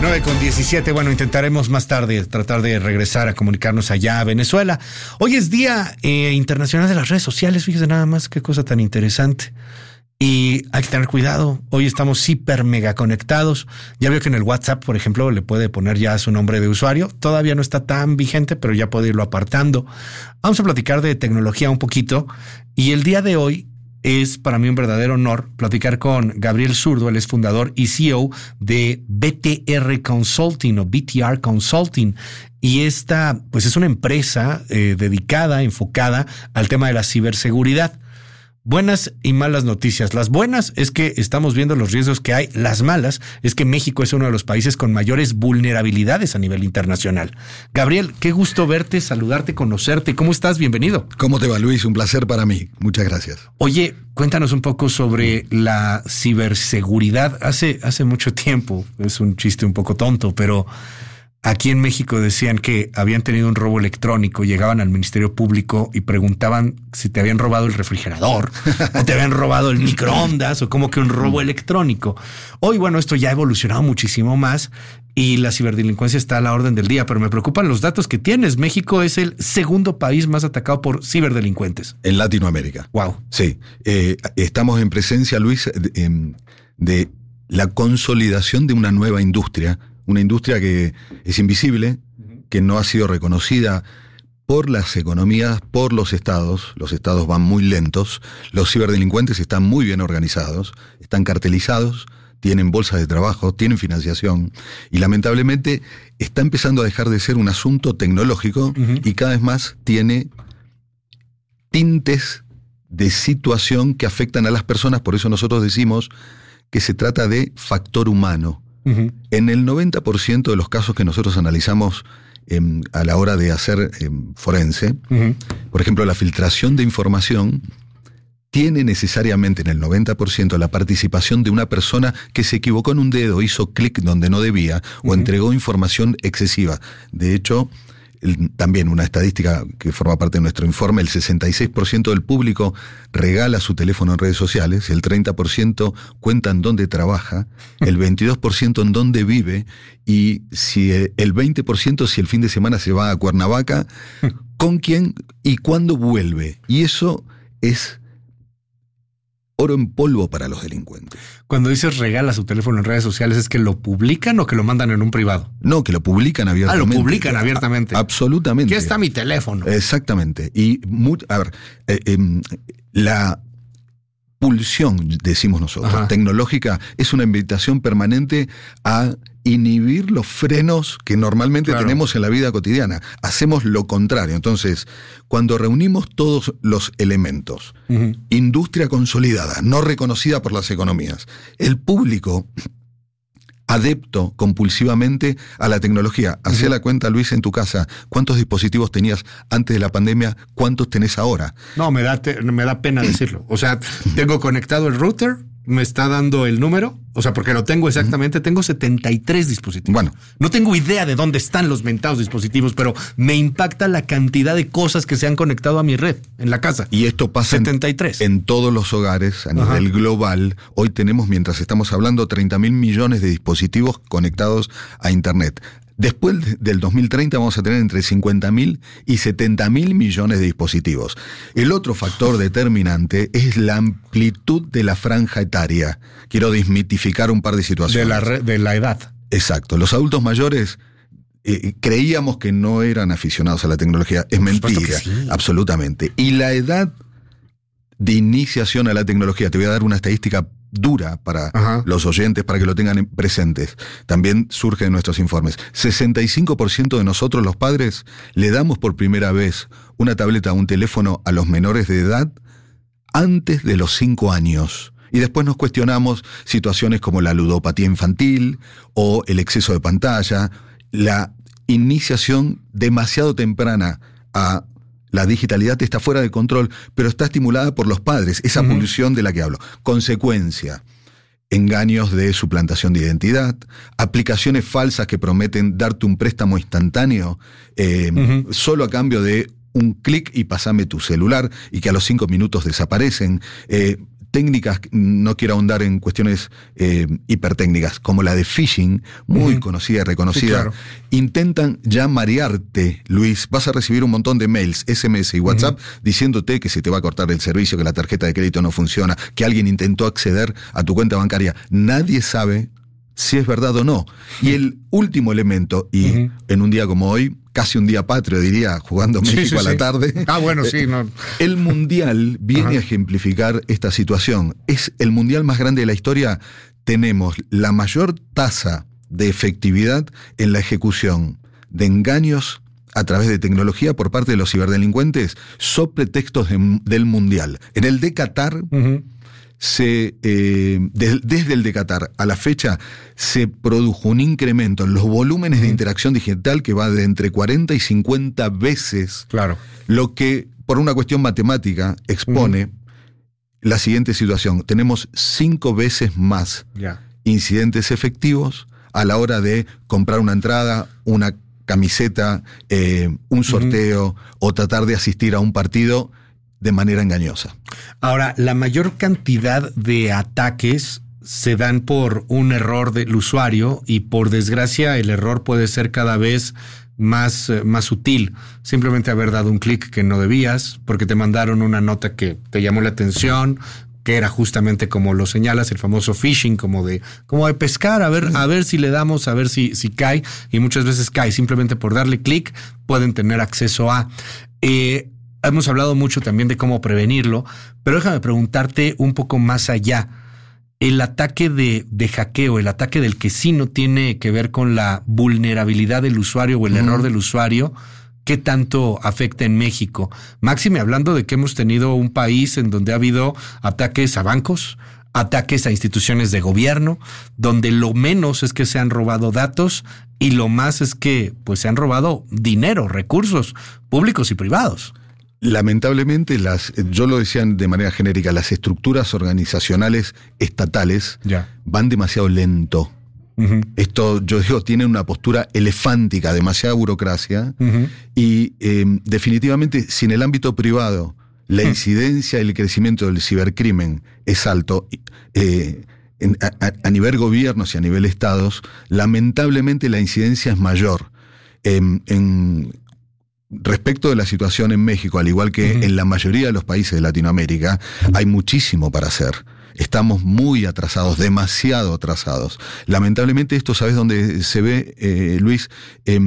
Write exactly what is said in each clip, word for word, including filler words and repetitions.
nueve con diecisiete, bueno, intentaremos más tarde tratar de regresar a comunicarnos allá a Venezuela. Hoy es Día eh, Internacional de las Redes Sociales, fíjese nada más qué cosa tan interesante. Y hay que tener cuidado, hoy estamos hiper mega conectados. Ya veo que en el WhatsApp, por ejemplo, le puede poner ya su nombre de usuario. Todavía no está tan vigente, pero ya puede irlo apartando. Vamos a platicar de tecnología un poquito. Y el día de hoy es para mí un verdadero honor platicar con Gabriel Zurdo. Él es fundador y C E O de B T R Consulting o B T R Consulting. Y esta, pues es una empresa eh, dedicada, enfocada al tema de la ciberseguridad. Buenas y malas noticias. Las buenas es que estamos viendo los riesgos que hay. Las malas es que México es uno de los países con mayores vulnerabilidades a nivel internacional. Gabriel, qué gusto verte, saludarte, conocerte. ¿Cómo estás? Bienvenido. ¿Cómo te va, Luis? Un placer para mí. Muchas gracias. Oye, cuéntanos un poco sobre la ciberseguridad. Hace, hace mucho tiempo, es un chiste un poco tonto, pero aquí en México decían que habían tenido un robo electrónico, llegaban al Ministerio Público y preguntaban si te habían robado el refrigerador o te habían robado el microondas o como que un robo electrónico. Hoy, bueno, esto ya ha evolucionado muchísimo más y la ciberdelincuencia está a la orden del día, pero me preocupan los datos que tienes. México es el segundo país más atacado por ciberdelincuentes. En Latinoamérica. Wow. Sí. Eh, estamos en presencia, Luis, de, de la consolidación de una nueva industria. Una industria que es invisible, que no ha sido reconocida por las economías, por los estados. Los estados van muy lentos. Los ciberdelincuentes están muy bien organizados, están cartelizados, tienen bolsas de trabajo, tienen financiación. Y lamentablemente está empezando a dejar de ser un asunto tecnológico uh-huh. y cada vez más tiene tintes de situación que afectan a las personas. Por eso nosotros decimos que se trata de factor humano. Uh-huh. En el noventa por ciento de los casos que nosotros analizamos eh, a la hora de hacer eh, forense, uh-huh. por ejemplo, la filtración de información tiene necesariamente en el noventa por ciento la participación de una persona que se equivocó en un dedo, hizo clic donde no debía uh-huh. o entregó información excesiva. De hecho, el, también una estadística que forma parte de nuestro informe, el sesenta y seis por ciento del público regala su teléfono en redes sociales, el treinta por ciento cuenta en dónde trabaja, el veintidós por ciento en dónde vive y si el veinte por ciento si el fin de semana se va a Cuernavaca, con quién y cuándo vuelve. Y eso es oro en polvo para los delincuentes. Cuando dices regala su teléfono en redes sociales, ¿es que lo publican o que lo mandan en un privado? No, que lo publican abiertamente. Ah, lo publican abiertamente. A- absolutamente. Aquí está mi teléfono. Exactamente. Y, muy, a ver, eh, eh, la pulsión, decimos nosotros, Ajá. tecnológica, es una invitación permanente a inhibir los frenos que normalmente claro. tenemos en la vida cotidiana. Hacemos lo contrario. Entonces, cuando reunimos todos los elementos, uh-huh. industria consolidada, no reconocida por las economías, el público adepto compulsivamente a la tecnología. Hacé uh-huh. la cuenta, Luis, en tu casa, ¿cuántos dispositivos tenías antes de la pandemia? ¿Cuántos tenés ahora? No, me da, te, me da pena decirlo. O sea, tengo conectado el router, me está dando el número, o sea, porque lo tengo exactamente, tengo setenta y tres dispositivos. Bueno. No tengo idea de dónde están los mentados dispositivos, pero me impacta la cantidad de cosas que se han conectado a mi red en la casa. Y esto pasa setenta y tres. En, en todos los hogares a Ajá. nivel global. Hoy tenemos, mientras estamos hablando, treinta mil millones de dispositivos conectados a Internet. Después del dos mil treinta vamos a tener entre cincuenta mil y setenta mil millones de dispositivos. El otro factor determinante es la amplitud de la franja etaria. Quiero desmitificar un par de situaciones. De la, re- de la edad. Exacto. Los adultos mayores eh, creíamos que no eran aficionados a la tecnología. Es mentira, sí. absolutamente. Y la edad de iniciación a la tecnología, te voy a dar una estadística dura para Ajá. los oyentes, para que lo tengan presentes. También surge de nuestros informes. sesenta y cinco por ciento de nosotros, los padres, le damos por primera vez una tableta o un teléfono a los menores de edad antes de los cinco años. Y después nos cuestionamos situaciones como la ludopatía infantil o el exceso de pantalla, la iniciación demasiado temprana a la digitalidad está fuera de control, pero está estimulada por los padres, esa uh-huh. pulsión de la que hablo. Consecuencia, engaños de suplantación de identidad, aplicaciones falsas que prometen darte un préstamo instantáneo eh, uh-huh. solo a cambio de un clic y pasame tu celular y que a los cinco minutos desaparecen, eh, técnicas, no quiero ahondar en cuestiones eh, hipertécnicas, como la de phishing, muy uh-huh. conocida y reconocida, sí, claro. intentan ya marearte, Luis. Vas a recibir un montón de mails, S M S y WhatsApp uh-huh. diciéndote que se te va a cortar el servicio, que la tarjeta de crédito no funciona, que alguien intentó acceder a tu cuenta bancaria. Nadie sabe si es verdad o no. Y el último elemento, y uh-huh. en un día como hoy, casi un día patrio, diría, jugando México sí, sí, a la sí. tarde. Ah, bueno, sí. No. El Mundial viene uh-huh. a ejemplificar esta situación. Es el Mundial más grande de la historia. Tenemos la mayor tasa de efectividad en la ejecución de engaños a través de tecnología por parte de los ciberdelincuentes sobre textos de, del Mundial. En el de Qatar... Uh-huh. Se, eh, de, desde el de Qatar a la fecha se produjo un incremento en los volúmenes de interacción digital que va de entre cuarenta y cincuenta veces, claro. lo que por una cuestión matemática expone uh-huh. la siguiente situación. Tenemos cinco veces más yeah. incidentes efectivos a la hora de comprar una entrada, una camiseta, eh, un sorteo uh-huh. o tratar de asistir a un partido de manera engañosa. Ahora, la mayor cantidad de ataques se dan por un error del usuario y por desgracia el error puede ser cada vez más, más sutil. Simplemente haber dado un clic que no debías porque te mandaron una nota que te llamó la atención, que era justamente como lo señalas, el famoso phishing, como de, como de pescar, a ver, a ver si le damos, a ver si, si cae, y muchas veces cae. Simplemente por darle clic pueden tener acceso a... Eh, Hemos hablado mucho también de cómo prevenirlo, pero déjame preguntarte un poco más allá. El ataque de, de hackeo, el ataque del que sí no tiene que ver con la vulnerabilidad del usuario o el uh-huh. error del usuario, ¿qué tanto afecta en México? Máxime hablando de que hemos tenido un país en donde ha habido ataques a bancos, ataques a instituciones de gobierno, donde lo menos es que se han robado datos y lo más es que pues se han robado dinero, recursos públicos y privados. Lamentablemente, las, yo lo decía de manera genérica, las estructuras organizacionales estatales yeah. van demasiado lento. Uh-huh. Esto, yo digo, tienen una postura elefántica, demasiada burocracia, uh-huh. y eh, definitivamente, si en el ámbito privado la uh-huh. incidencia y el crecimiento del cibercrimen es alto, eh, en, a, a nivel gobiernos y a nivel estados, lamentablemente la incidencia es mayor. Eh, en Respecto de la situación en México, al igual que uh-huh. en la mayoría de los países de Latinoamérica, hay muchísimo para hacer. Estamos muy atrasados, demasiado atrasados. Lamentablemente esto, ¿sabes dónde se ve, eh, Luis? Eh,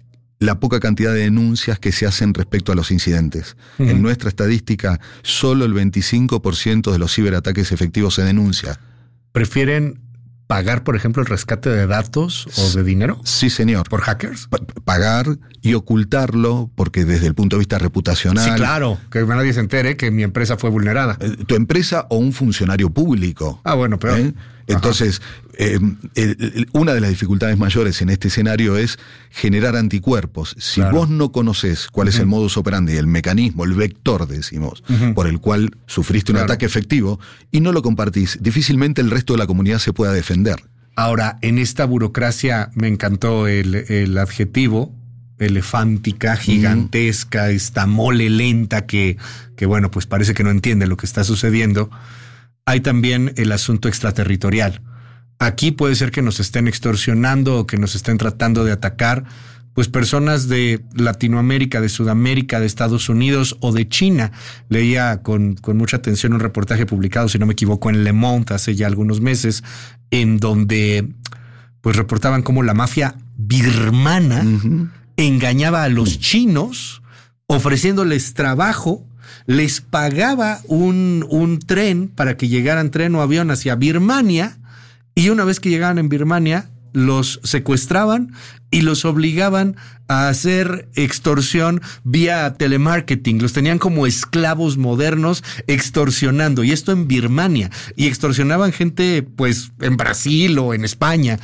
la poca cantidad de denuncias que se hacen respecto a los incidentes. Uh-huh. En nuestra estadística, solo el veinticinco por ciento de los ciberataques efectivos se denuncia. ¿Prefieren pagar, por ejemplo, el rescate de datos o de dinero? Sí, señor. ¿Por hackers? Pa- pagar y ocultarlo, porque desde el punto de vista reputacional... Sí, claro, que nadie se entere que mi empresa fue vulnerada. Eh, tu empresa o un funcionario público. Ah, bueno, pero... ¿Eh? Entonces, eh, el, el, una de las dificultades mayores en este escenario es generar anticuerpos. Si claro. vos no conocés cuál uh-huh. es el modus operandi, el mecanismo, el vector, decimos, uh-huh. por el cual sufriste un claro. ataque efectivo, y no lo compartís, difícilmente el resto de la comunidad se pueda defender. Ahora, en esta burocracia me encantó el, el adjetivo, elefántica, gigantesca, uh-huh. esta mole lenta que, que, bueno, pues parece que no entiende lo que está sucediendo. Hay también el asunto extraterritorial. Aquí puede ser que nos estén extorsionando o que nos estén tratando de atacar, pues personas de Latinoamérica, de Sudamérica, de Estados Unidos o de China. Leía con, con mucha atención un reportaje publicado, si no me equivoco, en Le Monde hace ya algunos meses, en donde pues reportaban cómo la mafia birmana uh-huh. engañaba a los chinos ofreciéndoles trabajo. Les pagaba un, un tren para que llegaran tren o avión hacia Birmania, y una vez que llegaban en Birmania los secuestraban y los obligaban a hacer extorsión vía telemarketing. Los tenían como esclavos modernos extorsionando, y esto en Birmania, y extorsionaban gente pues en Brasil o en España.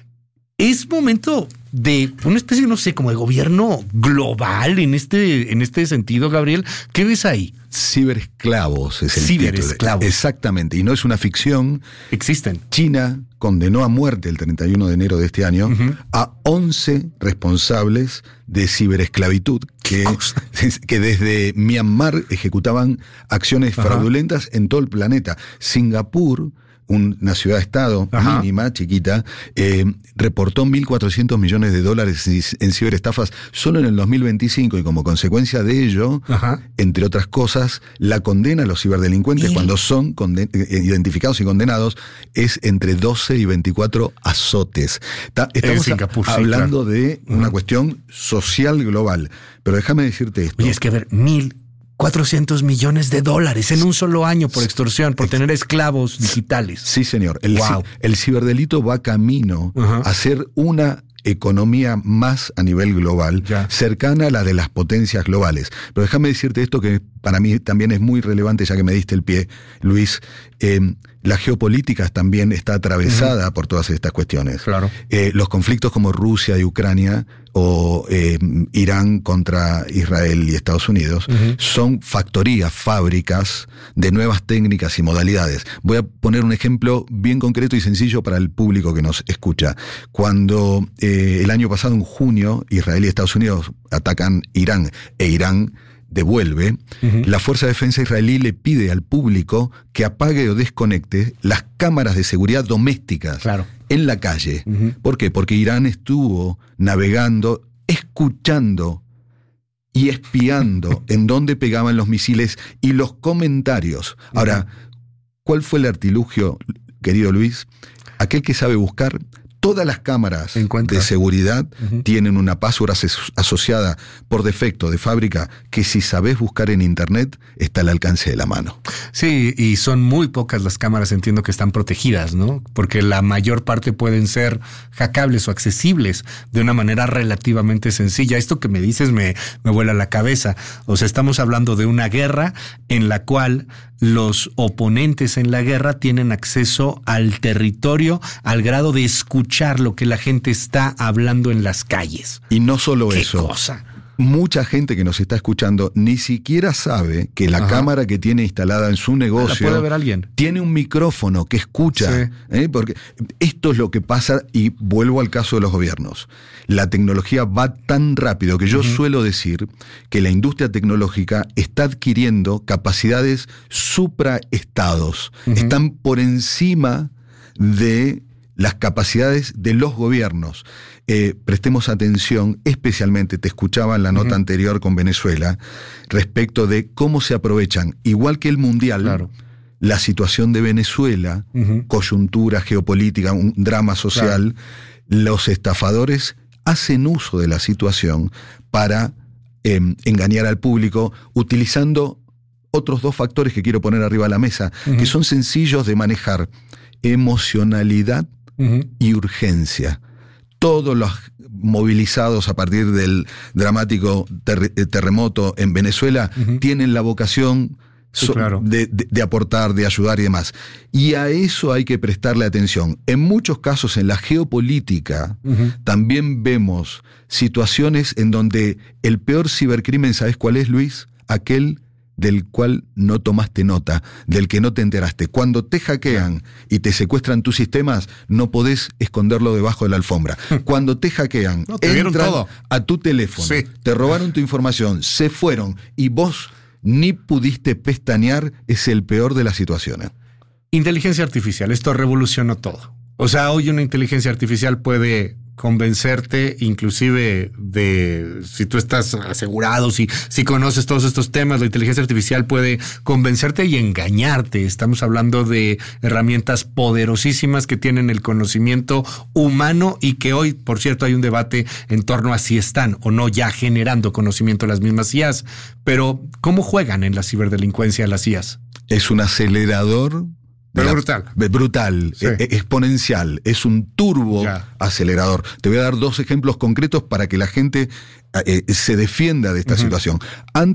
Es momento de una especie, no sé, como de gobierno global en este, en este sentido, Gabriel. ¿Qué ves ahí? Ciberesclavos es el Ciberesclavos. título. Exactamente, y no es una ficción. Existen. China condenó a muerte el treinta y uno de enero de este año uh-huh. a once responsables de ciberesclavitud que, que desde Myanmar ejecutaban acciones Ajá. fraudulentas en todo el planeta. Singapur, una ciudad-estado Ajá. mínima, chiquita, eh, reportó mil cuatrocientos millones de dólares en ciberestafas solo en el dos mil veinticinco, y como consecuencia de ello, Ajá. entre otras cosas, la condena a los ciberdelincuentes, ¿Y? cuando son conden- identificados y condenados, es entre doce y veinticuatro azotes. Ta- estamos Singapur, hablando sí, claro. de una uh-huh. cuestión social global. Pero déjame decirte esto. Oye, es que a ver, mil cuatrocientos millones de dólares en un solo año por extorsión, por tener esclavos digitales. Sí, señor. El, wow. ci- el ciberdelito va camino uh-huh. a ser una economía más a nivel global, ya. cercana a la de las potencias globales. Pero déjame decirte esto que para mí también es muy relevante, ya que me diste el pie, Luis. Eh, la geopolítica también está atravesada uh-huh. por todas estas cuestiones. Claro. Eh, los conflictos como Rusia y Ucrania, o eh, Irán contra Israel y Estados Unidos, uh-huh. son factorías, fábricas de nuevas técnicas y modalidades. Voy a poner un ejemplo bien concreto y sencillo para el público que nos escucha. Cuando eh, el año pasado, en junio, Israel y Estados Unidos atacan Irán, e Irán devuelve, uh-huh. la Fuerza de Defensa israelí le pide al público que apague o desconecte las cámaras de seguridad domésticas claro. en la calle. Uh-huh. ¿Por qué? Porque Irán estuvo navegando, escuchando y espiando en dónde pegaban los misiles y los comentarios. Uh-huh. Ahora, ¿cuál fue el artilugio, querido Luis? Aquel que sabe buscar. Todas las cámaras Encuentra. de seguridad uh-huh. tienen una password as- asociada por defecto de fábrica que, si sabes buscar en internet, está al alcance de la mano. Sí, y son muy pocas las cámaras, entiendo, que están protegidas, ¿no? Porque la mayor parte pueden ser hackables o accesibles de una manera relativamente sencilla. Esto que me dices me, me vuela la cabeza. O sea, estamos hablando de una guerra en la cual los oponentes en la guerra tienen acceso al territorio al grado de escuchar lo que la gente está hablando en las calles. Y no solo ¿Qué eso. cosa? Mucha gente que nos está escuchando ni siquiera sabe que la Ajá. cámara que tiene instalada en su negocio ¿La puede ver alguien? Tiene un micrófono que escucha. Sí. ¿eh? Porque esto es lo que pasa, y vuelvo al caso de los gobiernos. La tecnología va tan rápido que yo uh-huh. suelo decir que la industria tecnológica está adquiriendo capacidades supraestados. Uh-huh. Están por encima de las capacidades de los gobiernos. Eh, prestemos atención, especialmente, te escuchaba en la nota uh-huh. anterior con Venezuela, respecto de cómo se aprovechan, igual que el Mundial, claro. la situación de Venezuela, uh-huh. coyuntura geopolítica, un drama social, claro. los estafadores hacen uso de la situación para eh, engañar al público, utilizando otros dos factores que quiero poner arriba de la mesa, uh-huh. que son sencillos de manejar: emocionalidad uh-huh. y urgencia. Todos los movilizados a partir del dramático ter- terremoto en Venezuela uh-huh. tienen la vocación sí, so- claro. de, de, de aportar, de ayudar y demás. Y a eso hay que prestarle atención. En muchos casos, en la geopolítica, uh-huh. también vemos situaciones en donde el peor cibercrimen, ¿sabes cuál es, Luis? Aquel del cual no tomaste nota, del que no te enteraste. Cuando te hackean y te secuestran tus sistemas, no podés esconderlo debajo de la alfombra. Cuando te hackean, no, te entran todo. a tu teléfono, sí. te robaron tu información, se fueron y vos ni pudiste pestañear, es el peor de las situaciones. Inteligencia artificial, esto revolucionó todo. O sea, hoy una inteligencia artificial puede convencerte, inclusive de si tú estás asegurado, si, si conoces todos estos temas, la inteligencia artificial puede convencerte y engañarte. Estamos hablando de herramientas poderosísimas que tienen el conocimiento humano y que hoy, por cierto, hay un debate en torno a si están o no ya generando conocimiento las mismas I As. Pero, ¿cómo juegan en la ciberdelincuencia las I As? Es un acelerador. Pero la, brutal. Brutal, sí. e- exponencial, es un turbo ya. acelerador. Te voy a dar dos ejemplos concretos para que la gente eh, se defienda de esta uh-huh. situación. Antes